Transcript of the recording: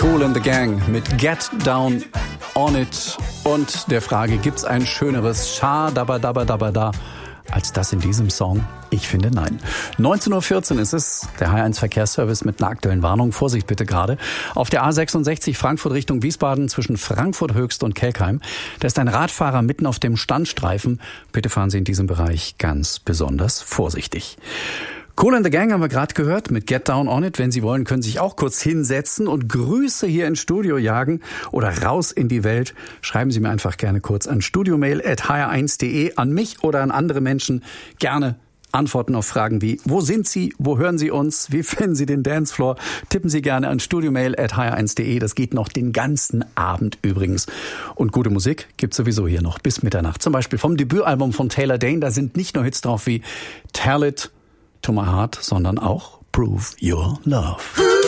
Kool and the Gang mit Get Down on It und der Frage, gibt's ein schöneres Scha-Dabba-Dabba-Dabba-Da als das in diesem Song? Ich finde nein. 19.14 Uhr ist es, der H1 Verkehrsservice mit einer aktuellen Warnung. Vorsicht bitte gerade. Auf der A66 Frankfurt Richtung Wiesbaden zwischen Frankfurt Höchst und Kelkheim. Da ist ein Radfahrer mitten auf dem Standstreifen. Bitte fahren Sie in diesem Bereich ganz besonders vorsichtig. Kool and the Gang haben wir gerade gehört mit Get Down on It. Wenn Sie wollen, können Sie sich auch kurz hinsetzen und Grüße hier ins Studio jagen oder raus in die Welt. Schreiben Sie mir einfach gerne kurz an studiomail@hr1.de, an mich oder an andere Menschen. Gerne Antworten auf Fragen wie, wo sind Sie, wo hören Sie uns, wie finden Sie den Dancefloor? Tippen Sie gerne an studiomail@hr1.de. Das geht noch den ganzen Abend übrigens. Und gute Musik gibt's sowieso hier noch bis Mitternacht. Zum Beispiel vom Debütalbum von Taylor Dayne. Da sind nicht nur Hits drauf wie Tell It to My Heart, sondern auch Prove Your Love.